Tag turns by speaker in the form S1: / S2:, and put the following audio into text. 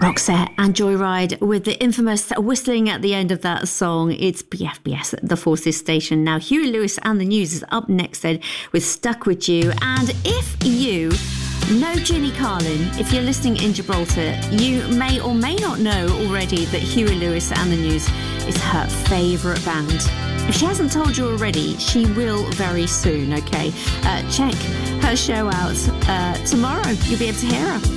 S1: Roxette and Joyride with the infamous whistling at the end of that song. It's BFBS, the Forces station. Now, Huey Lewis and the News is up next then with Stuck With You. And if you know Ginny Carlin, if you're listening in Gibraltar, you may or may not know already that Huey Lewis and the News is her favourite band. If she hasn't told you already, she will very soon, okay? Check her show out tomorrow. You'll be able to hear her.